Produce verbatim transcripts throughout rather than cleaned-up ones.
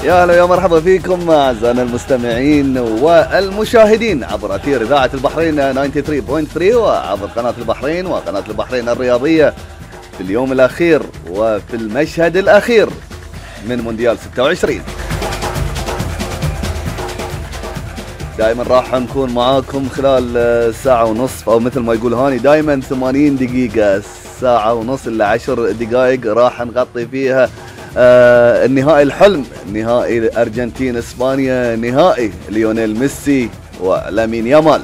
يا اهلا ويا مرحبا فيكم اعزائنا المستمعين والمشاهدين عبر اثير اذاعه البحرين ثمانية وتسعين فاصلة ثلاثة وعبر قناه البحرين وقناه البحرين الرياضيه في اليوم الاخير وفي المشهد الاخير من مونديال ستة وعشرين. دائما راح نكون معاكم خلال ساعه ونصف، او مثل ما يقول هاني دائما ثمانين دقيقه، ساعه ونص الا عشر دقائق راح نغطي فيها آه النهائي الحلم، نهائي الارجنتين اسبانيا، نهائي ليونيل ميسي ولامين يامال.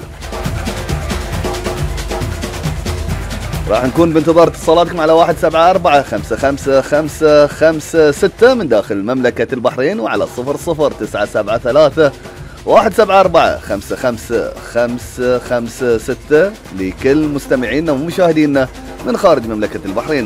راح نكون بانتظار اتصالاتكم على واحد سبعة أربعة خمسة خمسة خمسة خمسة ستة من داخل مملكة البحرين، وعلى صفر صفر تسعة سبعة ثلاثة واحد سبعة أربعة خمسة خمسة خمسة خمسة ستة لكل مستمعينا ومشاهدينا من خارج مملكة البحرين.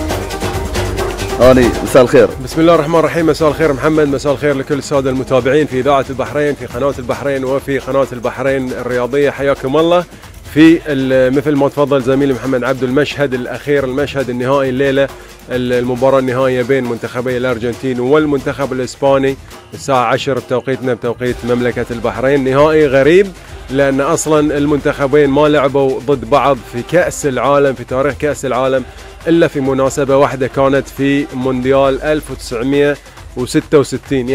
هاني مساء الخير. بسم الله الرحمن الرحيم. مساء الخير محمد، مساء الخير لكل الساده المتابعين في اذاعه البحرين، في قناه البحرين وفي قناه البحرين الرياضيه. حياكم الله في مثل ما تفضل زميلي محمد عبد، المشهد الاخير، المشهد النهائي الليله، المباراه النهائيه بين منتخبي الارجنتين والمنتخب الاسباني الساعه عشرة بتوقيتنا بتوقيت مملكه البحرين. نهائي غريب لان اصلا المنتخبين ما لعبوا ضد بعض في كاس العالم، في تاريخ كاس العالم، إلا في مناسبة واحدة كانت في مونديال ألف وتسعمئة وستة وستين.